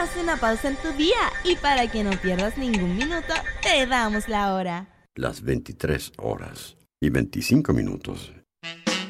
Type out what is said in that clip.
Haz una pausa en tu día y para que no pierdas ningún minuto, te damos la hora. Las 23 horas y 25 minutos.